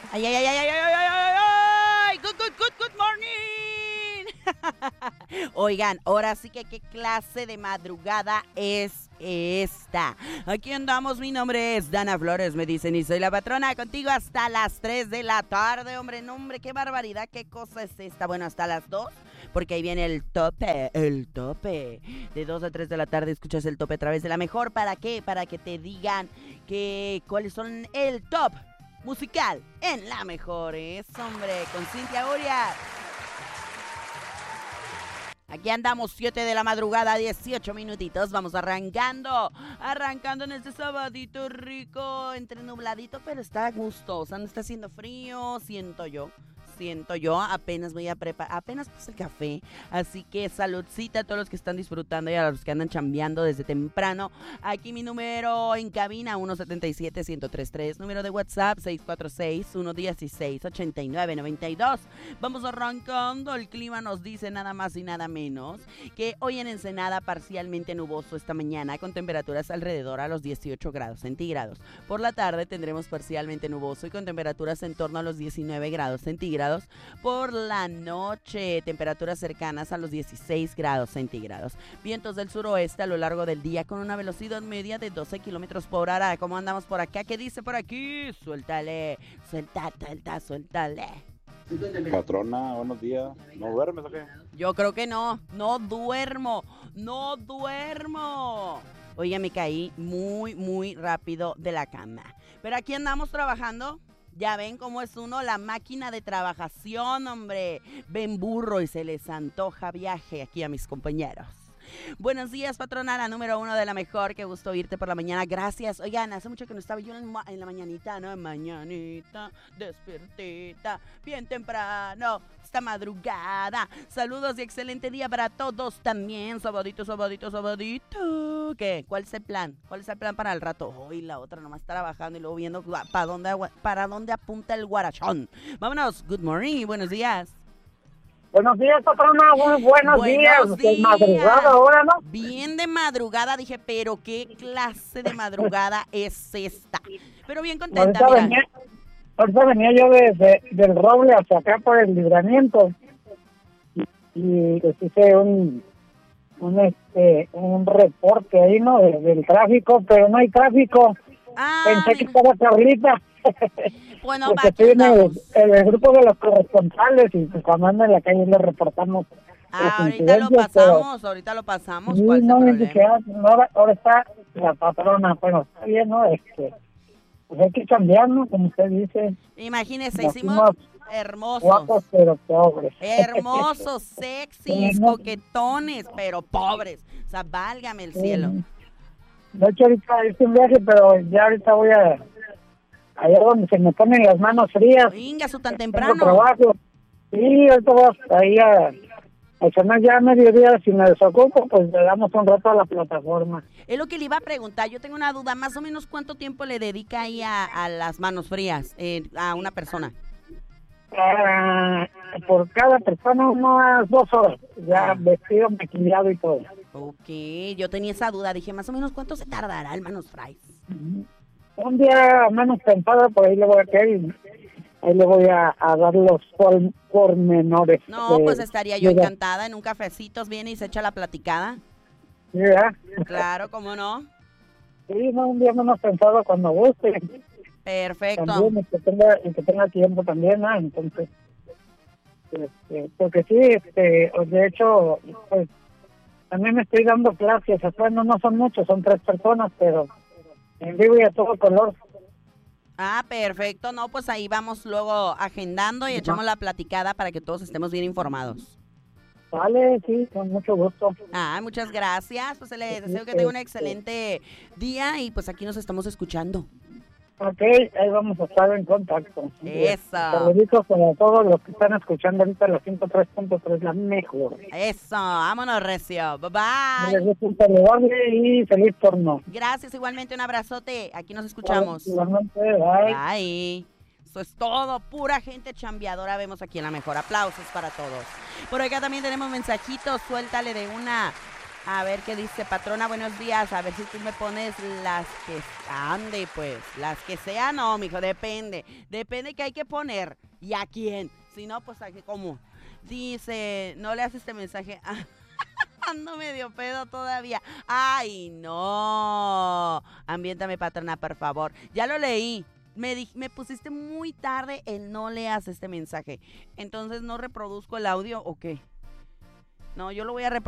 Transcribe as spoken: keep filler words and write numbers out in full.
Ay, ay, ay, ay, ay, ay, ay, ay, ay. Good, good, good, good morning. Oigan, ahora sí que qué clase de madrugada es esta. Aquí andamos, mi nombre es Dana Flores, me dicen, y soy la patrona, contigo hasta las tres de la tarde, hombre, no, hombre, qué barbaridad, qué cosa es esta. Bueno, hasta las dos, porque ahí viene el tope, el tope. De dos a tres de la tarde escuchas el tope a través de la mejor. ¿Para qué? Para que te digan que cuáles son el top musical en la mejor. Es, hombre, con Cintia Urias. Aquí andamos, siete de la madrugada, dieciocho minutitos. Vamos arrancando, arrancando en este sabadito rico, entre nubladito, pero está a gusto. O sea, no está haciendo frío, siento yo. Siento yo, apenas voy a preparar, apenas puse el café, así que saludcita a todos los que están disfrutando y a los que andan chambeando desde temprano. Aquí mi número en cabina, uno siete siete, uno cero tres tres, número de WhatsApp, seis cuatro seis, uno uno seis, ocho nueve nueve dos. Vamos arrancando, el clima nos dice nada más y nada menos que hoy en Ensenada parcialmente nuboso esta mañana con temperaturas alrededor a los dieciocho grados centígrados. Por la tarde tendremos parcialmente nuboso y con temperaturas en torno a los diecinueve grados centígrados. Por la noche, temperaturas cercanas a los dieciséis grados centígrados. Vientos del suroeste a lo largo del día con una velocidad media de doce kilómetros por hora. ¿Cómo andamos por acá? ¿Qué dice por aquí? Suéltale, suelta, suelta, suéltale. Patrona, buenos días. ¿No duermes o qué? Yo creo que no, no duermo, no duermo. Oye, me caí muy, muy rápido de la cama. Pero aquí andamos trabajando. Ya ven cómo es uno, la máquina de trabajación, hombre. Ven burro y se les antoja viaje aquí a mis compañeros. Buenos días, patrona, la número uno de la mejor. Qué gusto oírte por la mañana. Gracias. Oigan, hace mucho que no estaba yo en, ma- en la mañanita, ¿no? En mañanita, despiertita, bien temprano, esta madrugada. Saludos y excelente día para todos también. Sabadito, sabadito, sabadito. ¿Qué? ¿Cuál es el plan? ¿Cuál es el plan para el rato? Hoy la otra nomás trabajando y luego viendo para dónde, para dónde apunta el guarachón. Vámonos. Good morning. Buenos días. Buenos días, patrona, muy buenos, Buenos días. días. De madrugada ahora, ¿no? Bien de madrugada, dije, pero qué clase de madrugada es esta. Pero bien contenta, Ahorita mira. venía, ahorita venía yo desde del Roble hacia acá por el libramiento y, y les hice un un este un reporte ahí, ¿no? De- del tráfico, pero no hay tráfico. Ah, Pensé que mira. estaba Carlita. Bueno, Porque aquí estoy en el, andamos. en el grupo de los corresponsales y pues cuando ando en la calle le reportamos Ah, los ahorita lo incidencias, pero pasamos, ahorita lo pasamos. sí, ¿Cuál es el no, me dije, problema? ah, no, ahora, ahora está la patrona, bueno, está bien, ¿no? Este, pues hay que cambiar, ¿no? Como usted dice, Imagínese, nos hicimos fuimos hermosos. guapos pero pobres. Hermosos, sexys, Sí, no, coquetones, pero pobres. O sea, válgame el sí, cielo. de hecho, ahorita hice un viaje, pero ya ahorita voy a, allá donde se me ponen las manos frías, Venga, su tan tengo temprano. trabajo. Sí, ahorita voy hasta ahí a, a cenar ya a mediodía, si me desocupo, pues le damos un rato a la plataforma. Es lo que le iba a preguntar. Yo tengo una duda. Más o menos, ¿cuánto tiempo le dedica ahí a, a las manos frías eh, a una persona? Ah, por cada persona unas dos horas, ya Ah. vestido, maquillado y todo. Ok, yo tenía esa duda. Dije, más o menos, ¿cuánto se tardará el manos fries? Un día menos pensado, por ahí le voy a caer y ahí le voy a, a dar los por, pormenores. No, de- pues estaría yo de la- encantada. En un cafecito viene y se echa la platicada. Sí, ¿verdad? Claro, ¿cómo no? Sí, no, un día menos pensado cuando guste. Perfecto. También, y que tenga, y que tenga tiempo también, ¿no? Entonces, este, porque sí, este, de hecho, pues, también me estoy dando clases, bueno, no son muchos, son tres personas, pero en vivo y a todo color. Ah, perfecto. No, pues ahí vamos luego agendando y echamos la platicada para que todos estemos bien informados. Vale, sí, con mucho gusto. Ah, muchas gracias. Pues le deseo que tenga un excelente día y pues aquí nos estamos escuchando. Ok, ahí vamos a estar en contacto. Eso. Saluditos para todos los que están escuchando ahorita la ciento tres punto tres, la mejor. Eso, vámonos, Recio. Bye Les bye. gusta un saludarle y feliz torno. Gracias, igualmente un abrazote. Aquí nos escuchamos. Igualmente, bye. Bye. Eso es todo, pura gente chambeadora vemos aquí en La Mejor. Aplausos para todos. Por acá también tenemos mensajitos, suéltale de una. A ver qué dice, patrona, buenos días. A ver si tú me pones las que ande, pues. Las que sean, no, mijo, depende. Depende que hay que poner. ¿Y a quién? Si no, pues a qué, ¿cómo? Dice, no le haces este mensaje. Ando medio pedo todavía. Ay, no. Ambiéntame, patrona, por favor. Ya lo leí. Me, di- me pusiste muy tarde el no leas este mensaje. Entonces, ¿no reproduzco el audio o qué? No, yo lo voy a reproducir.